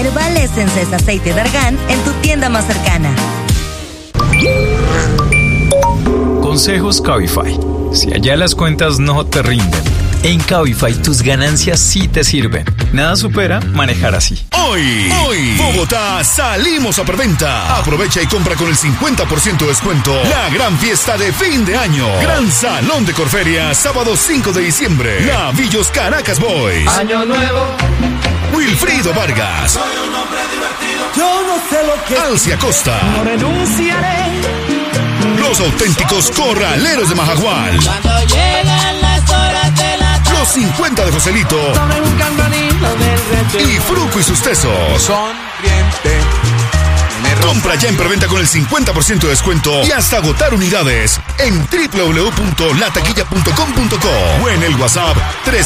Herbal Essence es aceite de argán en tu tienda más cercana. Consejos Cabify. Si allá las cuentas no te rinden, en Cabify tus ganancias sí te sirven. Nada supera manejar así. Hoy, Bogotá, salimos a preventa. Aprovecha y compra con el 50% de descuento la gran fiesta de fin de año. Gran Salón de Corferia, sábado 5 de diciembre. Navillos Caracas Boys. Año nuevo. Wilfrido Vargas. Soy un hombre divertido. Yo no sé lo que Alcia Costa. No renunciaré. Los auténticos corraleros de Majagual. Cuando llegan las horas de la tarde. Los 50 de Joselito. Sobre un campanito del Y Fruco y sus tesos. sonriente. Compra ya en preventa con el 50% de descuento y hasta agotar unidades en www.lataquilla.com.co o en el WhatsApp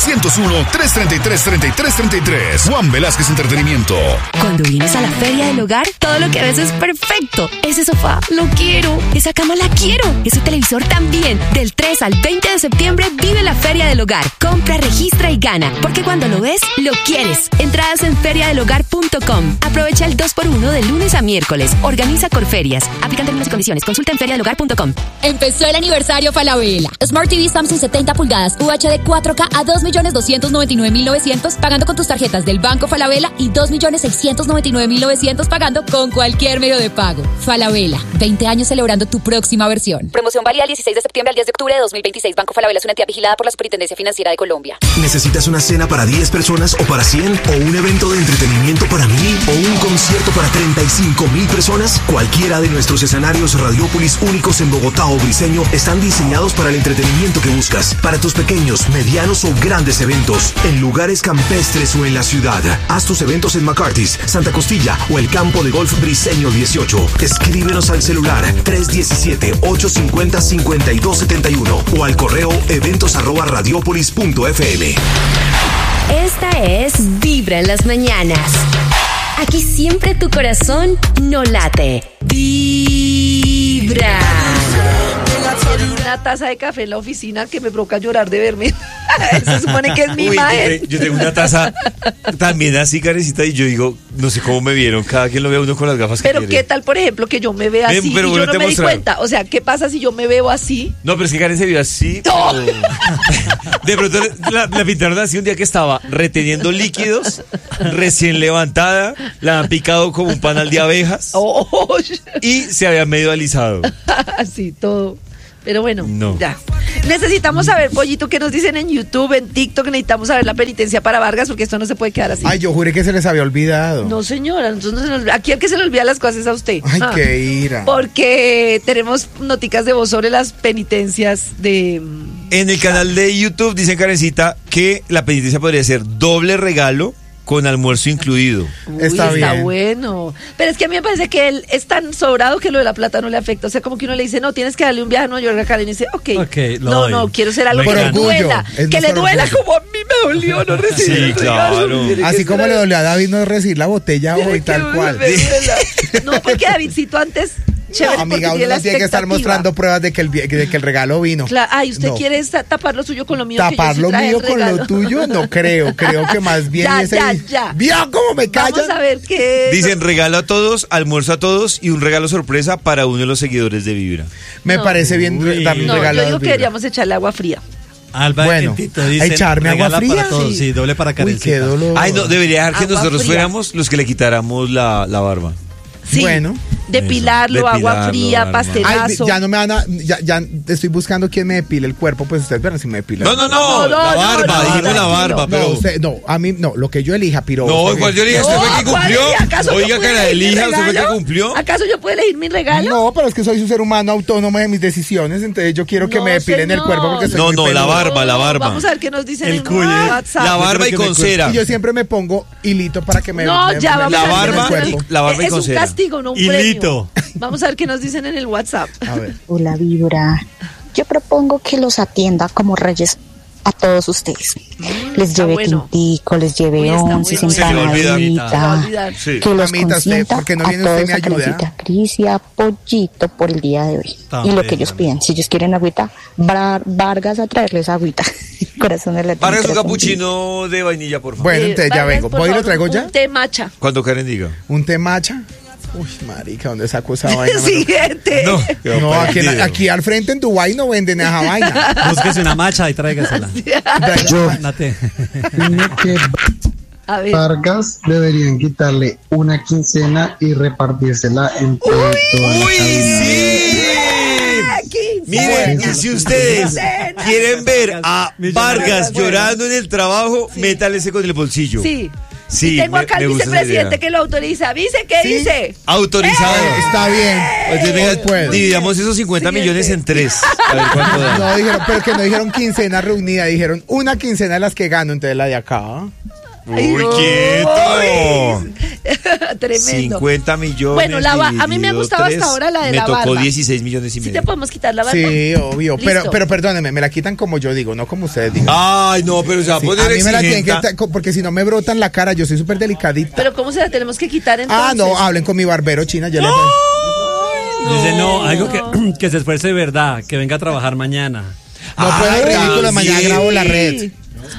301-333-3333. Juan Velázquez Entretenimiento. Cuando vienes a la Feria del Hogar, todo lo que ves es perfecto. Ese sofá, lo quiero. Esa cama, la quiero. Ese televisor también. Del 3 al 20 de septiembre, vive la Feria del Hogar. Compra, registra y gana. Porque cuando lo ves, lo quieres. Entradas en feriadelhogar.com. Aprovecha el 2x1 de lunes a miércoles. Organiza Corferias. Aplican términos y condiciones. Consulta en feriadelhogar.com. Empezó el aniversario Falabella. Smart TV Samsung 70 pulgadas UHD 4K a 2.299.900 pagando con tus tarjetas del Banco Falabella y 2.699.900 pagando con cualquier medio de pago. Falabella, 20 años celebrando tu próxima versión. Promoción válida del 16 de septiembre al 10 de octubre de 2026. Banco Falabella es una entidad vigilada por la Superintendencia Financiera de Colombia. ¿Necesitas una cena para 10 personas o para 100? ¿O un evento de entretenimiento para 1,000? ¿O un concierto para 35,000 personas? Cualquiera de nuestros escenarios Radiópolis únicos en Bogotá o Briseño están diseñados para el entretenimiento que buscas. Para tus pequeños, medianos o grandes eventos, en lugares campestres o en la ciudad. Haz tus eventos en McCarthy's, Santa Costilla o el campo de golf Briseño 18. Escríbenos al celular 317-850-5271 o al correo eventos@radiopolis.fm. Esta es Vibra en las mañanas. Aquí siempre tu corazón no late. Vibra. Una taza de café en la oficina que me provoca llorar de verme. Se supone que es mi imagen. Yo tengo una taza también así, carecita, y yo digo, no sé cómo me vieron. Cada quien lo ve a uno con las gafas que Pero quiere. ¿qué tal, por ejemplo, que yo me vea así y pero yo no te me di mostraron. cuenta? O sea, ¿qué pasa si yo me veo así? No, pero es que Karen se vio así. No. pero- De pronto la pintaron así un día que estaba reteniendo líquidos, recién levantada, la han picado como un panal de abejas Oh, y se había medio alisado. así todo. Pero bueno, No. ya. Necesitamos saber, Pollito, qué nos dicen en YouTube, en TikTok. Necesitamos saber la penitencia para Vargas, porque esto no se puede quedar así. Ay, yo juré que se les había olvidado. No, señora, entonces no se nos- aquí al que se le olvida las cosas es a usted. Ay, Ah. qué ira. Porque tenemos noticas de voz sobre las penitencias de... En el canal de YouTube dicen, Karencita, que la penitencia podría ser doble regalo con almuerzo incluido. Uy, Está bien. bueno. Pero es que a mí me parece que él es tan sobrado que lo de la plata no le afecta. O sea, como que uno le dice, no, tienes que darle un viaje a Nueva York a Karen. Y dice, ok, lo no, doy. no, quiero ser algo Por que le orgullo, duela. es Que más le por duela orgullo. como a mí me dolió no recibir Sí, el regalo. claro. Tiene que Así ser como le algo- dolió a David no recibir la botella tiene hoy, que tal cual. me duela. No, porque Davidcito antes, chévere, No, amiga, porque uno no tiene que estar expectativa. mostrando pruebas de que el regalo vino. Claro, ay, usted No. quiere tapar lo suyo con lo mío. Tapar que yo lo sí traje mío el con regalo. lo tuyo, no creo. Creo que más bien Ya, ese. ya. ¿Vio cómo me callan? Vamos a ver qué... Dicen regalo a todos, almuerzo a todos y un regalo sorpresa para uno de los seguidores de Vibra. Me No. parece bien Uy. darle un No, regalo. yo a digo que Vibra. deberíamos echarle agua fría. Alba Bueno, en Tito dice, ¿echarme agua regala fría? para todos, Sí. sí, doble para Uy, Karencita. qué dolor. Ay, no, debería dejar que Agua nosotros fría. fuéramos los que le quitáramos la barba. Sí, Bueno. depilarlo, agua Depilarlo, fría, hermano. pastelazo. Ay, ya no me van a. Ya estoy buscando quién me depile el cuerpo, pues ustedes verán si me depilan. No, la barba, dijimos la barba, No, pero... no, a mí, no, lo que yo elija, piro. No, igual yo dije, ¿usted fue que cumplió? ¿acaso yo Oiga, que puedo la elegir mi elija, ¿usted fue que regalo? cumplió? ¿Acaso yo puedo elegir mi regalo? No, pero es que soy un ser humano autónomo de mis decisiones, entonces yo quiero que No, me depilen el señor. cuerpo porque soy No, muy no, la peludo. barba, la barba. Vamos a ver qué nos dicen El en cuye. WhatsApp. La barba y con cera. Y yo siempre me pongo hilito para que me No, ya vamos La a ver qué barba nos y- dicen. la barba y Es con un cera. castigo, no un Hilito. premio. Vamos a ver qué nos dicen en el WhatsApp. A ver. Hola Vibra, yo propongo que los atienda como reyes a todos ustedes. Les lleve tintico, les lleve once, empanadita, que los consienta porque no a viene usted, todos me a ayuda. Karencita, Cris y a Pollito por el día de hoy. Y lo que ellos pidan, si ellos quieren agüita, Vargas a traerles agüita. Corazón de la Vargas un capuchino de vainilla, por favor. Bueno, entonces ya vengo. ¿Voy y lo traigo ya? Un té matcha. Cuando Karen diga. ¿Un té matcha? Uy, marica, ¿dónde sacó esa vaina? Siguiente. No, aquí al frente en Dubái no venden esa vaina. Búsquese una matcha y tráigasela. Yo A ver. Vargas deberían quitarle una quincena y repartírsela entre toda la Miren, y si ustedes quieren ver a Vargas llorando en el trabajo, métalese con el bolsillo. Sí. Sí, y tengo acá al vicepresidente que lo autoriza. ¿Dice qué dice? Autorizado. Está bien. Entonces, dividamos esos 50 millones en 3. A ver cuánto da. No dijeron, pero que no dijeron quincena reunida, dijeron una quincena de las que gano, entonces la de acá. Uy, quieto. Tremendo. 50 millones. Bueno, a mí me ha gustado hasta ahora la de la barba. Me tocó 16 millones y medio. ¿Sí te podemos quitar la barba? Sí, obvio. Listo. Pero perdónenme, me la quitan como yo digo, no como ustedes digan. Ay, no, pero se va a poner a mí me la tienen exigente. que porque si no me brotan la cara, yo soy súper delicadita. Pero ¿cómo se la tenemos que quitar entonces? Ah, no, hablen con mi barbero, China, ya le Dice, no, algo que se esfuerce de verdad, que venga a trabajar mañana. No puede ridículo, mañana grabo la red.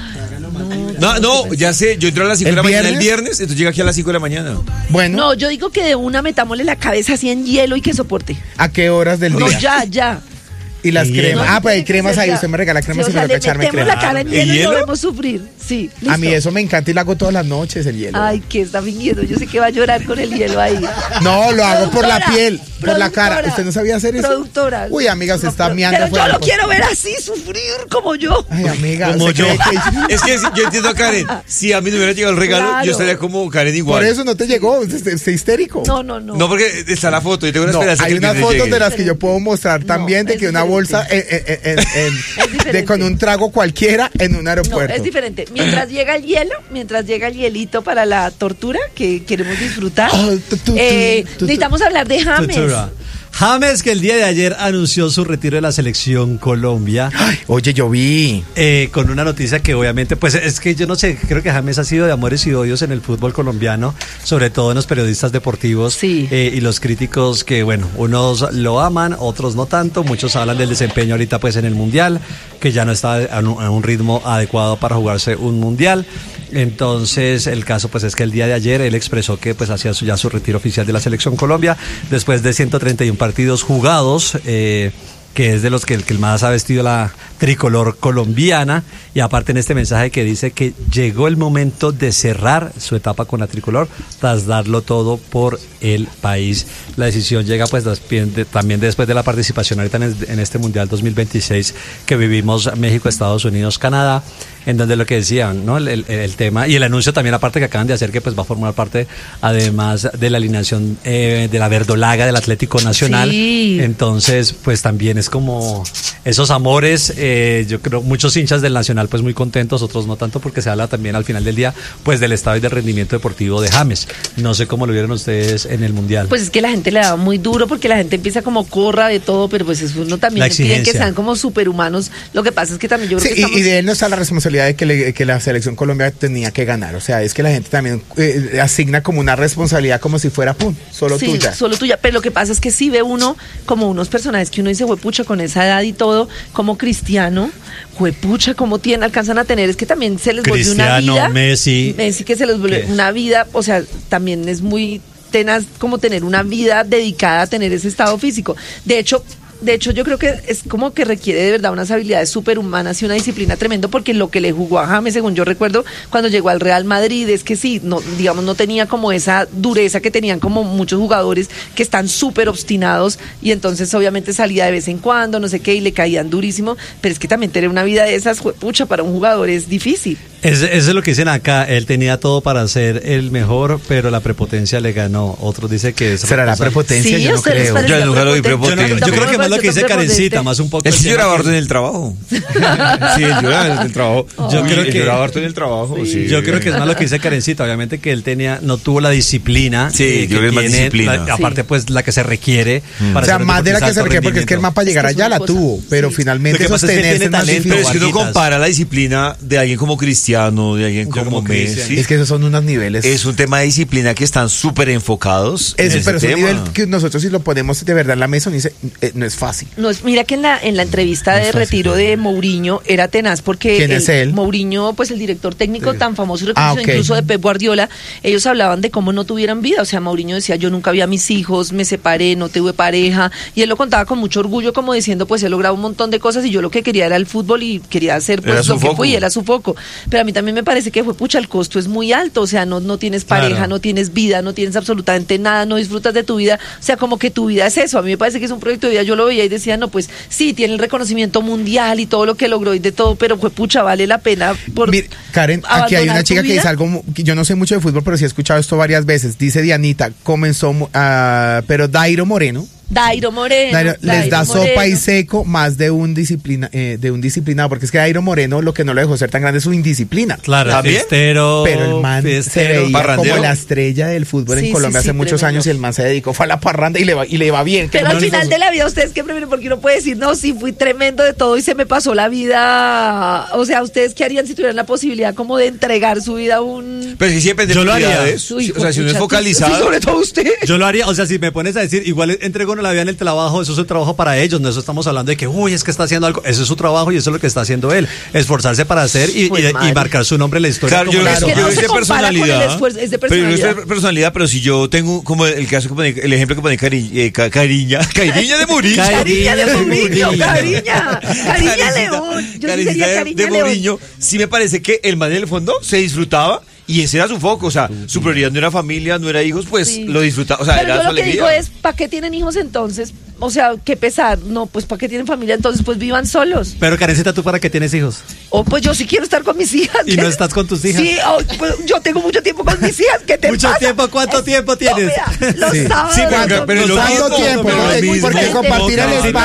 No, ya sé, yo entro a las 5 de la mañana el viernes, entonces llega aquí a las 5 de la mañana. Bueno. No, yo digo que de una metámosle la cabeza así en hielo y que soporte. ¿A qué horas del día? No, ya. Y las cremas. No, pues hay cremas ahí, ya. usted me regala cremas Sí, y me toca echarme metemos crema. la cara en hielo y lo vemos sufrir. Sí, listo. A mí eso me encanta y lo hago todas las noches, el hielo. Ay, que está fingiendo. Yo sé que va a llorar con el hielo ahí. No, lo hago por la piel, por la cara. Productora. ¿Usted no sabía hacer eso? Productora. Uy, amiga, usted está miando. Pero yo lo quiero ver así, sufrir como yo. Ay, amiga. Como ¿usted yo. cree que- Es que yo entiendo a Karen. Si a mí no me hubiera llegado el regalo, Claro. yo estaría como Karen igual. Por eso no te llegó, está histérico. No. No, porque está la foto y tengo una No, esperanza hay que el unas viernes fotos llegue. de las que yo puedo mostrar también de es que una diferente. bolsa de con un trago cualquiera en un No, aeropuerto. es diferente. Mientras llega el hielo, mientras llega el hielito para la tortura que queremos disfrutar, necesitamos hablar de James. Tutura. James, que el día de ayer anunció su retiro de la selección Colombia. Ay, oye, yo vi. Con una noticia que obviamente, pues es que yo no sé, creo que James ha sido de amores y odios en el fútbol colombiano, sobre todo en los periodistas deportivos y los críticos que, bueno, unos lo aman, otros no tanto, muchos hablan del desempeño ahorita pues en el Mundial, que ya no está a un ritmo adecuado para jugarse un Mundial. Entonces el caso pues es que el día de ayer él expresó que pues hacía ya su retiro oficial de la selección Colombia después de 131 partidos jugados, que es de los que el más ha vestido la tricolor colombiana, y aparte en este mensaje que dice que llegó el momento de cerrar su etapa con la tricolor tras darlo todo por el país. La decisión llega pues también después de la participación ahorita en este Mundial 2026 que vivimos México, Estados Unidos, Canadá, en donde lo que decían, ¿no? El tema y el anuncio también aparte que acaban de hacer que pues va a formar parte además de la alineación de la verdolaga del Atlético Nacional. Sí. Entonces pues también es como esos amores, yo creo muchos hinchas del Nacional pues muy contentos, otros no tanto, porque se habla también al final del día pues del estado y del rendimiento deportivo de James. No sé cómo lo vieron ustedes en el Mundial. Pues es que la gente le da muy duro porque la gente empieza como corra de todo, pero pues eso uno también La le piden que exigencia. sean como superhumanos. Lo que pasa es que también yo creo Sí, que estamos... y de él no está la responsabilidad de que la selección Colombia tenía que ganar. O sea, es que la gente también asigna como una responsabilidad como si fuera solo Sí, tuya. solo tuya. Pero lo que pasa es que sí ve uno como unos personajes que uno dice, huepucha, con esa edad y todo, como Cristiano, huepucha, como alcanzan a tener, es que también se les volvió una Cristiano, vida. Messi que se les volvió ¿Qué? una vida, o sea, también es muy tenaz como tener una vida dedicada a tener ese estado físico. De hecho, yo creo que es como que requiere de verdad unas habilidades superhumanas y una disciplina tremendo, porque lo que le jugó a James, según yo recuerdo, cuando llegó al Real Madrid, es que sí, no, digamos, no tenía como esa dureza que tenían como muchos jugadores que están súper obstinados, y entonces obviamente salía de vez en cuando, no sé qué, y le caían durísimo, pero es que también tener una vida de esas, pucha, para un jugador es difícil. Eso es lo que dicen acá. Él tenía todo para ser el mejor, pero la prepotencia le ganó. Otros dicen que será la prepotencia. Sí, yo no creo. Yo nunca lo vi prepotente. Yo creo que más lo que dice Karencita, más un poco. Él sí lloraba harto en el trabajo. Sí, él lloraba en el trabajo. Yo creo que lloraba harto en el trabajo. Sí. Yo creo que es más lo que dice Karencita. Obviamente que él no tuvo la disciplina. Sí, yo creo que es más disciplina. Aparte, pues la que se requiere. O sea, más de la que se requiere, porque es que el mapa llegar allá la tuvo, pero finalmente sostenerse es más difícil. Pero es que uno compara la disciplina de alguien como Cristiano, de alguien como Messi. Es que esos son unos niveles. Es un tema de disciplina que están súper enfocados. Pero es un nivel que nosotros, si lo ponemos de verdad en la mesa, no es fácil. No, mira que en la entrevista de retiro de Mourinho era tenaz porque ¿quién es él? Mourinho, pues el director técnico tan famoso y reconocido incluso de Pep Guardiola, ellos hablaban de cómo no tuvieran vida. O sea, Mourinho decía, yo nunca vi a mis hijos, me separé, no tuve pareja, y él lo contaba con mucho orgullo, como diciendo, pues he logrado un montón de cosas y yo lo que quería era el fútbol y quería hacer pues lo que fui, era su foco. Pero a mí también me parece que el costo es muy alto, o sea, no tienes pareja, claro, no tienes vida, no tienes absolutamente nada, no disfrutas de tu vida, o sea, como que tu vida es eso. A mí me parece que es un proyecto de vida, yo lo veía y decía, no, pues sí, tiene el reconocimiento mundial y todo lo que logró y de todo, pero vale la pena por Karen, aquí hay una chica que dice algo, que yo no sé mucho de fútbol, pero sí he escuchado esto varias veces, dice Dianita, comenzó, pero Dairo Moreno les da sopa y seco más de un disciplinado, porque es que Dairo Moreno lo que no lo dejó ser tan grande es su indisciplina. Claro, pero el man se veía como la estrella del fútbol en Colombia hace muchos años, y el man se dedicó fue a la parranda y le va bien. Pero al final de la vida, ¿ustedes qué prefieren? Porque uno puede decir, no, sí, fui tremendo de todo y se me pasó la vida. O sea, ¿ustedes qué harían si tuvieran la posibilidad como de entregar su vida a un...? Pero si siempre yo lo haría. O sea, si uno es focalizado. Sí, sobre todo usted. Yo lo haría, o sea, si me pones a decir, igual entrego la vida en el trabajo, eso es un trabajo para ellos, no eso estamos hablando de que, es que está haciendo algo, eso es su trabajo y eso es lo que está haciendo él, esforzarse para hacer y marcar su nombre en la historia. Claro, yo es de personalidad. Es de personalidad, pero si yo tengo como el caso que pone, el ejemplo que pone Cariña de Mourinho. Cariña León. Yo sí sería Cariña de Mourinho. Sí me parece que el man en el fondo se disfrutaba. Y ese era su foco, o sea, su prioridad no era familia, no era hijos, pues lo disfrutaba, o sea, pero era su alegría. Pero yo lo que digo es, ¿para qué tienen hijos entonces? O sea, qué pesar, no, pues ¿para qué tienen familia entonces? Pues vivan solos. Pero Karencita, ¿tú para qué tienes hijos? Pues yo sí quiero estar con mis hijas. ¿Y no estás con tus hijas? Sí, pues yo tengo mucho tiempo con mis hijas, ¿qué te ¿Mucho pasa? tiempo? ¿Cuánto tiempo tienes? Los sábados. Sí, pero ¿cuánto tiempo? Porque compartir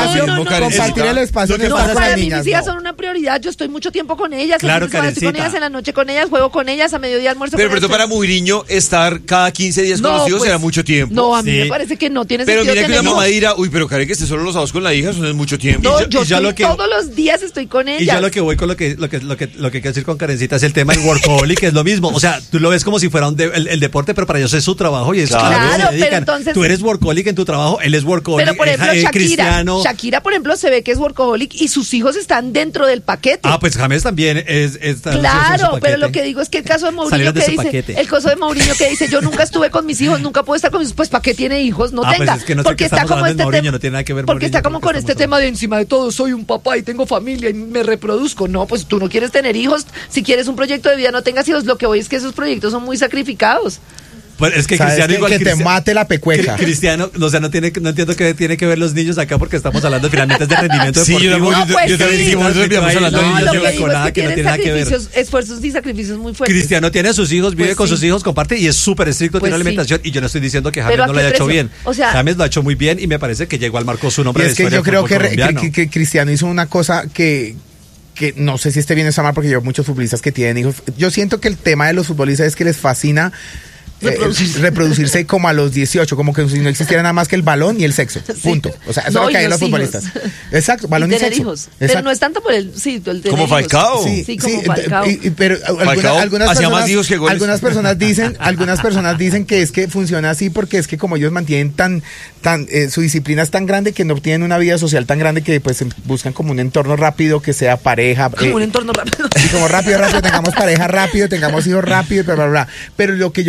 el espacio no, para mí mis hijas son una prioridad, yo estoy mucho tiempo con ellas, claro, estoy con ellas en la noche con ellas, juego con ellas, a mediodía almuerzo con ellas. Pero para Mourinho estar cada 15 días con los hijos era mucho tiempo. No, a mí me parece que no tiene sentido. Pero mira que una mamá dirá, pero Karen, que esté solo los sábados con la hija, eso no es mucho tiempo. No, yo todos los días estoy con ella. Y ya lo que voy con lo que quiero decir con Karencita es el tema del workaholic, que es lo mismo. O sea, tú lo ves como si fuera el deporte, pero para ellos es su trabajo y es claro, pero entonces tú eres workaholic en tu trabajo, él es workaholic. Pero por ejemplo, Cristiano. Shakira, por ejemplo, se ve que es workaholic y sus hijos están dentro del paquete. Pues James también es claro, pero lo que digo es que el caso de Mourinho que dice, yo nunca estuve con mis hijos, nunca puedo estar con mis hijos, pues ¿para qué tiene hijos? No tenga. Pues es que no porque está como este tema, no tiene nada que ver porque está como con este tema de encima de todo, soy un papá y tengo familia y me reproduzco. No, pues tú no quieres tener hijos, si quieres un proyecto de vida no tengas hijos, lo que voy es que esos proyectos son muy sacrificados. Pues es que Cristiano igual que te mate la pecueca. Cristiano, o sea, no entiendo qué tiene que ver los niños acá porque estamos hablando finalmente de rendimiento deportivo. Yo también dijimos, hablando de niños de la colada que no tiene nada que ver. Esfuerzos y sacrificios muy fuertes. Cristiano tiene a sus hijos, vive con sus hijos, comparte y es súper estricto, tiene alimentación y yo no estoy diciendo que James no lo haya hecho bien. O sea, James lo ha hecho muy bien y me parece que ya igual marcó su nombre. Y es que yo creo que Cristiano hizo una cosa que no sé si esté bien o está mal, porque yo veo muchos futbolistas que tienen hijos. Yo siento que el tema de los futbolistas es que les fascina reproducirse como a los 18, como que si no existiera nada más que el balón y el sexo, punto. O sea, eso es lo que hay en los futbolistas. Exacto, balón y sexo. Hijos. Pero no es tanto por el tener como Falcao. Sí, como Falcao. Pero algunas personas dicen que es que funciona así porque es que como ellos mantienen su disciplina es tan grande que no tienen una vida social tan grande que pues buscan como un entorno rápido que sea pareja. Como un entorno rápido. Y como rápido, tengamos pareja rápido, tengamos hijos rápido, bla, bla, bla. Pero lo que yo veo que hizo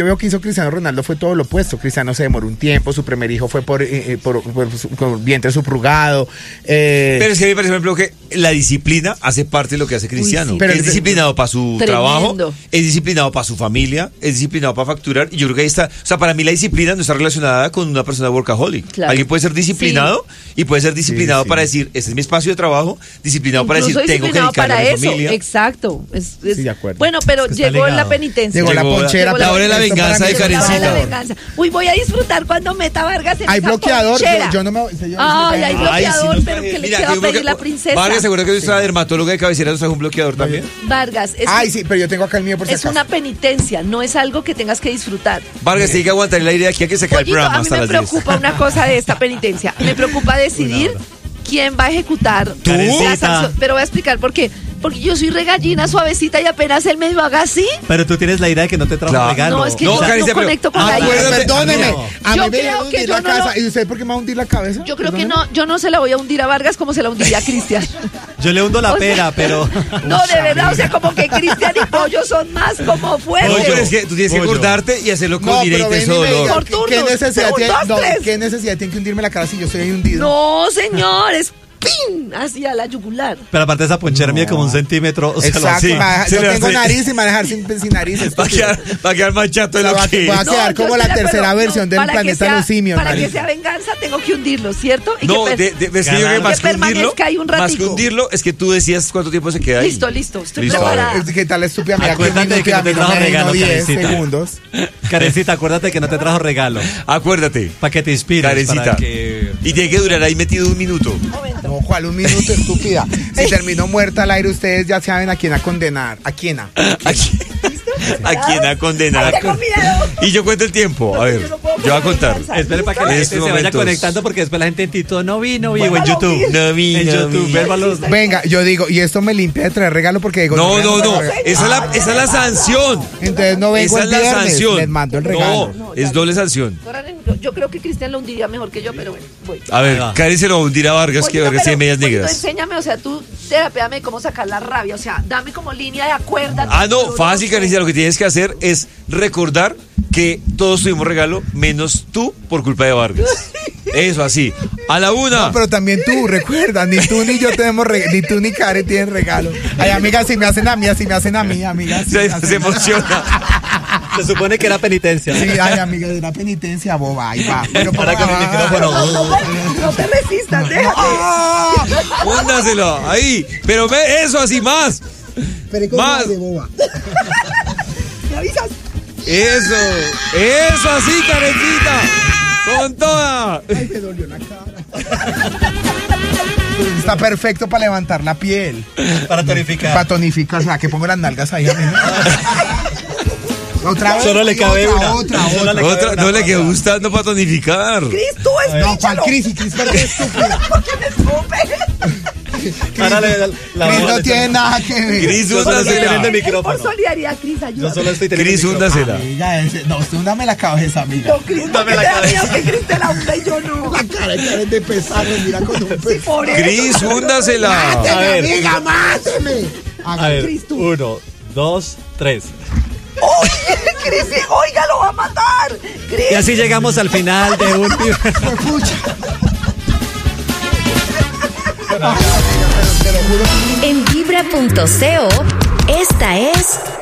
Cristiano Ronaldo fue todo lo opuesto. Cristiano se demoró un tiempo, su primer hijo fue por vientre subrogado. Pero es que a mí me parece, por ejemplo, que la disciplina hace parte de lo que hace Cristiano. Sí. Pero es disciplinado para su Tremendo. trabajo, es disciplinado para su familia, es disciplinado para facturar. Y yo creo que ahí está. O sea, para mí la disciplina no está relacionada con una persona workaholic. Claro. Alguien puede ser disciplinado y puede ser disciplinado para decir, este es mi espacio de trabajo, disciplinado para Incluso decir, tengo que disciplinado dedicarle a para mi eso. familia. Exacto. Sí, de acuerdo. Bueno, pero llegó la penitencia. Llegó la ponchera. La hora de la venganza de Karencita. Uy, voy a disfrutar cuando meta Vargas en Hay esa bloqueador. ponchera. Yo no me. Ay, hay bloqueador, sí, pero que le mira, queda yo pedir creo la que- princesa. Vargas, seguro que usted es dermatóloga de cabecera, ¿usted es un bloqueador también? Vargas, Sí, pero yo tengo acá el mío por si es acaso. una penitencia, no es algo que tengas que disfrutar. Vargas, tiene que aguantar el aire de aquí a que se caiga el Pollito, programa a mí hasta me las 10. preocupa una cosa de esta penitencia. Me preocupa decidir quién va a ejecutar ¿Tú? la sanción. Pero voy a explicar por qué. Porque yo soy regallina suavecita y apenas él me lo haga así. Pero tú tienes la idea de que no te trajo Claro. regalo. No, es que No, yo Karencita, no conecto con la idea. Perdóneme. A mí Yo me creo iba a hundir que yo la no casa. lo- ¿Y usted por qué me va a hundir la cabeza? Yo creo que yo no se la voy a hundir a Vargas como se la hundiría a Cristian. Yo le hundo la O sea, pera, pero... No, de verdad, o sea, como que Cristian y Pollo son más como fuertes. Oye, pero es que tú tienes que Pollo. acordarte y hacerlo con No, mira pero ven y intenso me diga, dolor. Por turnos, ¿qué necesidad un, tiene? dos, No, tres. ¿qué necesidad tiene que hundirme la cara si yo estoy ahí hundido? No, señor, es ¡pin! Hacia la yugular. Pero aparte esa ponchera mide como 1 centímetro. O sea, Exacto, sí, yo se le tengo hace- nariz y manejar sin nariz. Va a quedar más chato de lo que Va a es. quedar yo como estoy la de acuerdo. tercera versión del para que planeta sea- Los Simios. Para que nariz. sea venganza, tengo que hundirlo, ¿cierto? Y No, que es que yo creo que más que hundirlo, permanezca ahí un más que ratico. hundirlo, es que tú decías cuánto tiempo se queda ahí. Listo, estoy Listo, preparada. a ver. ¿Qué tal la estúpida? Mira, Acuérdate de que no te trajo regalo, 10 Karencita. segundos. Karencita, acuérdate que no te trajo regalo. Acuérdate. Para que te inspires. Karencita. Para que... Y tiene que durar ahí metido 1 minuto. No, ¿cuál 1 minuto, estúpida? Si terminó muerta al aire, ustedes ya saben a quién a condenar. ¿A quién a? ¿A quién a condenar? Ay, tengo miedo. Y yo cuento el tiempo. A ver, yo no puedo yo voy a contar. pensar. Espere para que la En gente estos se vaya momentos. conectando porque después la gente en Tito no vi o en Vuélvalo a YouTube. oír. No vi, En no YouTube, vi. vérbalos. Venga, yo digo, y esto me limpia de traer regalo porque digo. No, no, no, no. Esa es la sanción. Entonces no vengo Esa el es la viernes, sanción. les mando el regalo. No, es doble sanción. Yo creo que Cristian lo hundiría mejor que yo, pero bueno, voy. A ver, va. Karen se lo hundirá a Vargas, que Pollito, Vargas tiene pero, medias Pollito, negras. enséñame, o sea, tú terapéame cómo sacar la rabia, o sea, dame como línea de acuerdo. Ah, no, fácil, Karencita. Lo que tienes que hacer es recordar que todos tuvimos regalo, menos tú, por culpa de Vargas. Eso, así. A la 1. No, pero también tú, recuerda, ni tú ni yo tenemos ni tú ni Karen tienen regalo. Ay, amigas, si me hacen a mí, así me hacen a mí, amigas. si me hacen Se a mí. emociona. Se supone que era penitencia. Sí, ay, amigas, de la penitencia, boba, ahí va. Pero Para con el micrófono. No te resistas, déjate. Húndaselo, ahí. Pero ve eso, así más. Más. de boba. ¿Me avisas? Eso así, Karencita. Con toda. Ay, me dolió la cara. Está perfecto para levantar la piel. Para tonificar. Para tonificar, o sea, que pongo las nalgas ahí a mí. Otra vez. Solo le cabe una. Otra. Otra, no le quedó gustando para tonificar. Cris, tú No, ¿cuál espíchalo. Cris? Cris, porque es estúpida. ¿Por qué me escupe? Ahora Cris no tiene nada que ver. Cris, Yo solo estoy húndasela. teniendo el Es por micrófono. solidaridad, Cris, ayúdame. Yo solo estoy teniendo Cris, el micrófono. húndasela. Amiga, no, usted dame la cabeza, amiga. No, Cris, Dame porque la te da cabeza. miedo que Cris te la hunda y yo no. La cara de Karen de pesar, mira con un Sí, por eso. Cris, húndasela. A ¡Máteme, ver. amiga, máteme! A ver, Cris, tú. 1, 2, 3. ¡Uy! Cris, oiga, lo va a matar. Cris. Y así llegamos al final de un... ¡Me pucha! En vibra.co, esta es